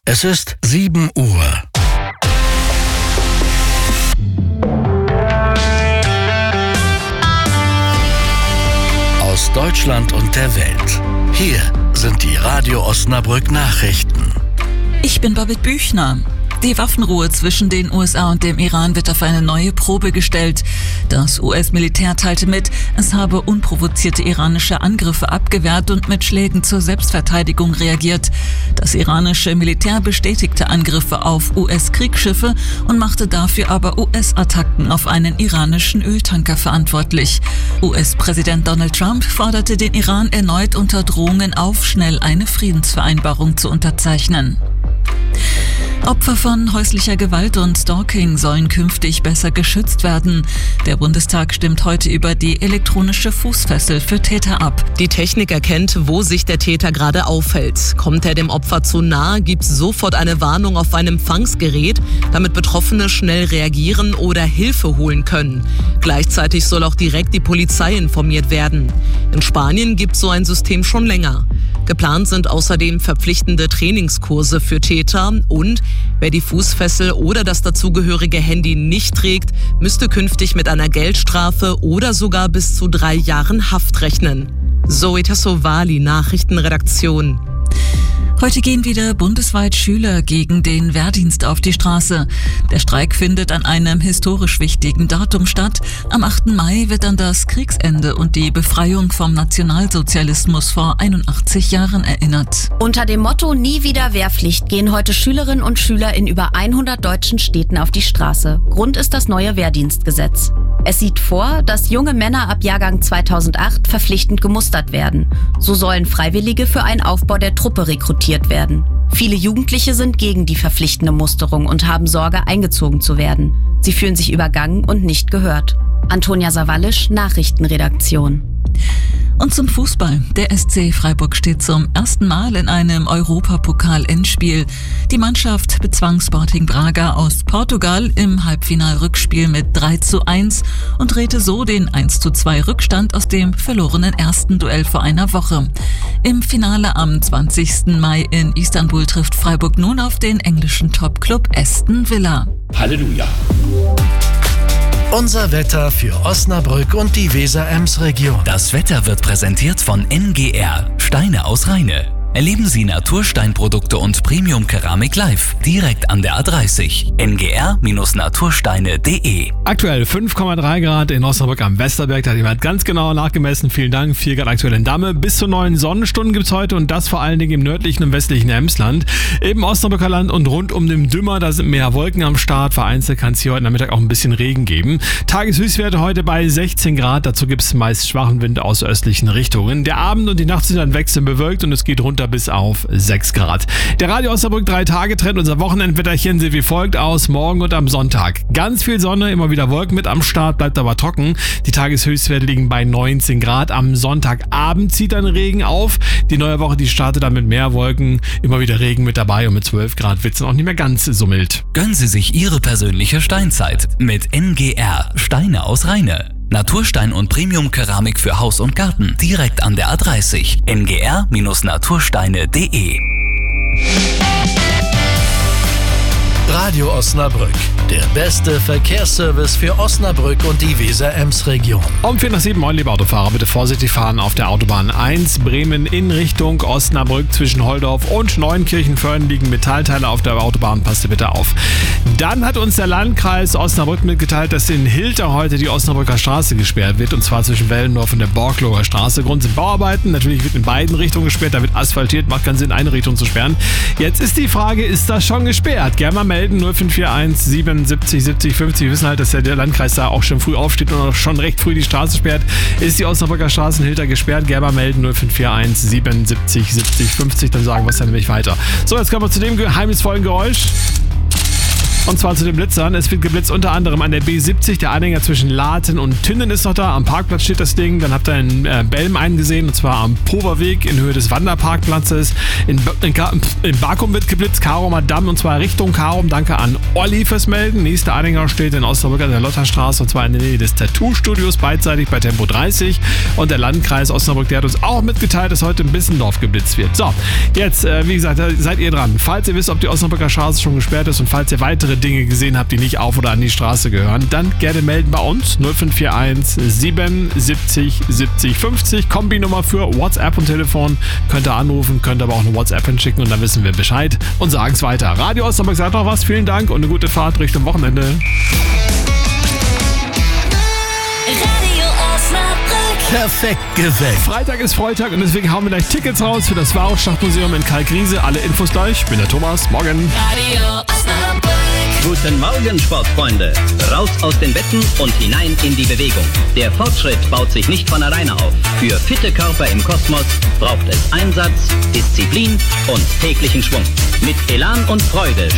Es ist 7 Uhr. Aus Deutschland und der Welt. Hier sind die Radio Osnabrück Nachrichten. Ich bin Babette Büchner. Die Waffenruhe zwischen den USA und dem Iran wird auf eine neue Probe gestellt. Das US-Militär teilte mit, es habe unprovozierte iranische Angriffe abgewehrt und mit Schlägen zur Selbstverteidigung reagiert. Das iranische Militär bestätigte Angriffe auf US-Kriegsschiffe und machte dafür aber US-Attacken auf einen iranischen Öltanker verantwortlich. US-Präsident Donald Trump forderte den Iran erneut unter Drohungen auf, schnell eine Friedensvereinbarung zu unterzeichnen. Opfer von häuslicher Gewalt und Stalking sollen künftig besser geschützt werden. Der Bundestag stimmt heute über die elektronische Fußfessel für Täter ab. Die Technik erkennt, wo sich der Täter gerade aufhält. Kommt er dem Opfer zu nahe, gibt es sofort eine Warnung auf ein Empfangsgerät, damit Betroffene schnell reagieren oder Hilfe holen können. Gleichzeitig soll auch direkt die Polizei informiert werden. In Spanien gibt es so ein System schon länger. Geplant sind außerdem verpflichtende Trainingskurse für Täter und wer die Fußfessel oder das dazugehörige Handy nicht trägt, müsste künftig mit einer Geldstrafe oder sogar bis zu 3 Jahren Haft rechnen. Zoe Tassovali, Nachrichtenredaktion. Heute gehen wieder bundesweit Schüler gegen den Wehrdienst auf die Straße. Der Streik findet an einem historisch wichtigen Datum statt. Am 8. Mai wird an das Kriegsende und die Befreiung vom Nationalsozialismus vor 81 Jahren erinnert. Unter dem Motto Nie wieder Wehrpflicht gehen heute Schülerinnen und Schüler in über 100 deutschen Städten auf die Straße. Grund ist das neue Wehrdienstgesetz. Es sieht vor, dass junge Männer ab Jahrgang 2008 verpflichtend gemustert werden. So sollen Freiwillige für einen Aufbau der Truppe rekrutiert werden. Viele Jugendliche sind gegen die verpflichtende Musterung und haben Sorge, eingezogen zu werden. Sie fühlen sich übergangen und nicht gehört. Antonia Sawallisch, Nachrichtenredaktion. Und zum Fußball. Der SC Freiburg steht zum ersten Mal in einem Europapokal-Endspiel. Die Mannschaft bezwang Sporting Braga aus Portugal im Halbfinal-Rückspiel mit 3:1 und drehte so den 1:2 Rückstand aus dem verlorenen ersten Duell vor einer Woche. Im Finale am 20. Mai in Istanbul trifft Freiburg nun auf den englischen Topclub Aston Villa. Halleluja! Unser Wetter für Osnabrück und die Weser-Ems-Region. Das Wetter wird präsentiert von NGR, Steine aus Rheine. Erleben Sie Natursteinprodukte und Premium-Keramik live, direkt an der A30. ngr-natursteine.de. Aktuell 5,3 Grad in Osnabrück am Westerberg. Da hat jemand ganz genau nachgemessen. Vielen Dank. 4 Grad aktuell in Damme. Bis zu 9 Sonnenstunden gibt es heute und das vor allen Dingen im nördlichen und westlichen Emsland. Im Osnabrücker Land und rund um den Dümmer, da sind mehr Wolken am Start. Vereinzelt kann es hier heute Nachmittag auch ein bisschen Regen geben. Tageshöchstwerte heute bei 16 Grad. Dazu gibt es meist schwachen Wind aus östlichen Richtungen. Der Abend und die Nacht sind dann wechselnd bewölkt und es geht runter bis auf 6 Grad. Der Radio Osnabrück 3-Tage-Trend, unser Wochenendwetterchen sieht wie folgt aus, morgen und am Sonntag. Ganz viel Sonne, immer wieder Wolken mit am Start, bleibt aber trocken. Die Tageshöchstwerte liegen bei 19 Grad. Am Sonntagabend zieht dann Regen auf. Die neue Woche, die startet dann mit mehr Wolken, immer wieder Regen mit dabei und mit 12 Grad wird es auch nicht mehr ganz so mild. Gönnen Sie sich Ihre persönliche Steinzeit mit NGR, Steine aus Rheine. Naturstein und Premium-Keramik für Haus und Garten, direkt an der A30. ngr-natursteine.de. Radio Osnabrück, der beste Verkehrsservice für Osnabrück und die Weser-Ems-Region. Um 6:45, moin liebe Autofahrer, bitte vorsichtig fahren auf der Autobahn 1 Bremen in Richtung Osnabrück zwischen Holdorf und Neunkirchen-Föhren liegen Metallteile auf der Autobahn, passt bitte auf. Dann hat uns der Landkreis Osnabrück mitgeteilt, dass in Hilter heute die Osnabrücker Straße gesperrt wird und zwar zwischen Wellendorf und der Borgloher Straße. Grund sind Bauarbeiten, natürlich wird in beiden Richtungen gesperrt, da wird asphaltiert, macht keinen Sinn, eine Richtung zu sperren. Jetzt ist die Frage, ist das schon gesperrt? Gerne mal melden, 0541 77 70 50. Wir wissen halt, dass der Landkreis da auch schon früh aufsteht und auch schon recht früh die Straße sperrt. Ist die Osnabrücker Straße in Hilter gesperrt? Gerne mal melden, 0541 77 70 50. Dann sagen wir es dann nämlich weiter. So, jetzt kommen wir zu dem geheimnisvollen Geräusch. Und zwar zu den Blitzern. Es wird geblitzt unter anderem an der B70. Der Anhänger zwischen Laten und Tünnen ist noch da. Am Parkplatz steht das Ding. Dann habt ihr einen Belm eingesehen, und zwar am Poverweg in Höhe des Wanderparkplatzes. In Bakum wird geblitzt, Karumer Damm, und zwar Richtung Karum. Danke an Olli fürs Melden. Nächster Anhänger steht in Osnabrück an der Lotterstraße, und zwar in der Nähe des Tattoo-Studios, beidseitig bei Tempo 30. Und der Landkreis Osnabrück, der hat uns auch mitgeteilt, dass heute in Bissendorf geblitzt wird. So, jetzt, wie gesagt, seid ihr dran. Falls ihr wisst, ob die Osnabrücker Straße schon gesperrt ist und falls ihr weitere Dinge gesehen habt, die nicht auf oder an die Straße gehören, dann gerne melden bei uns. 0541 77 70 50. Kombinummer für WhatsApp und Telefon. Könnt ihr anrufen, könnt aber auch eine WhatsApp hinschicken und dann wissen wir Bescheid und sagen es weiter. Radio Osnabrück sagt noch was. Vielen Dank und eine gute Fahrt Richtung Wochenende. Radio Osnabrück. Perfekt geweckt. Freitag ist Freitag und deswegen hauen wir gleich Tickets raus für das Warhochschachtmuseum in Kalkriese. Alle Infos gleich. Ich bin der Thomas. Morgen. Radio Osnabrück. Guten Morgen, Sportfreunde. Raus aus den Betten und hinein in die Bewegung. Der Fortschritt baut sich nicht von alleine auf. Für fitte Körper im Kosmos braucht es Einsatz, Disziplin und täglichen Schwung. Mit Elan und Freude